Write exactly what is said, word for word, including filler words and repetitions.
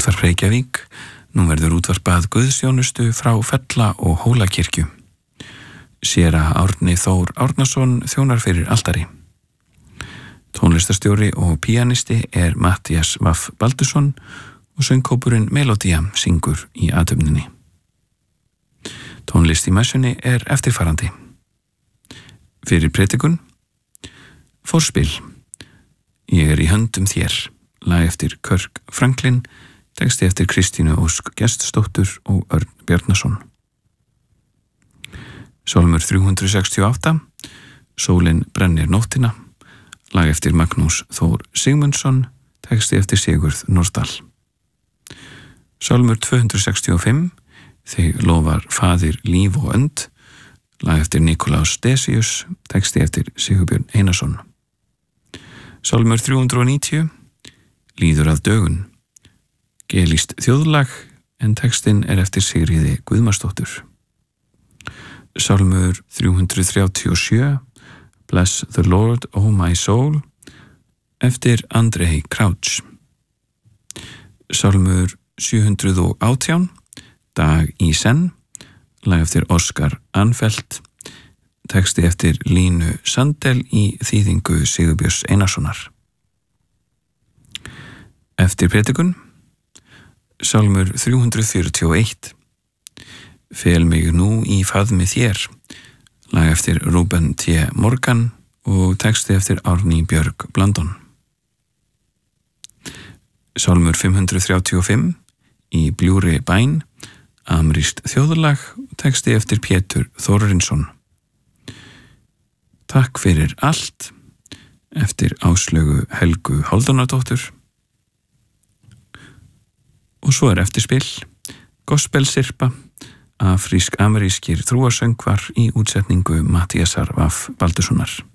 Útvarp Reykjavík. Nú verður útvarpað guðsþjónustu frá Fella og Hólakirkju. Séra Árni Þór Árnason þjónar fyrir altari. Tónlistarstjóri og píanisti er Matthías Vaff Baldursson og söngkópurinn Melodía syngur í athöfninni. Tónlist í messunni er eftirfarandi. Fyrir prédikun, forspil, ég er í höndum þér, lag eftir Kirk Franklin, texti eftir Kristínu Ósk Gestsdóttur og Örn Bjarnason. Sálmur þrjú hundruð sextíu og átta, Sólin brennir nóttina, lag eftir Magnús Þór Sigmundsson, texti eftir Sigurð Nordal. Sálmur tvö hundruð sextíu og fimm, Þig lofar faðir líf og önd, lag eftir Nikolás Decius, texti eftir Sigurbjörn Einarsson. Sálmur þrjú hundruð og níutíu, Líður að dögun, gelískt þjóðlag, en textin er eftir Sigríði Guðmarsdóttur. Sálmur þrjú hundruð þrjátíu og sjö, Bless the Lord, O my soul, eftir Andrei Crouch. Sálmur sjö hundruð og átján, Dag í senn, lag eftir Óskar Anfelt, texti eftir Línu Sandel í þýðingu Sigurbjörns Einarssonar. Eftir prédikun, Sálmur þrjú hundruð fjörutíu og eitt, Fel mig nú í faðmi þér, lag eftir Ruben T. Morgan og texti eftir Árný Björg Blandon. Sálmur fimm hundruð þrjátíu og fimm, Í bljúri bæn, Amrískt þjóðlag, texti eftir Pétur Þórarinsson. Takk fyrir allt, eftir Áslaugu Helgu Hálfdánardóttur. Og svo er eftirspil, gospelsirpa, afrísk-amerískir trúarsöngvar í útsetningu Matthíasar Vaff Baldurssonar.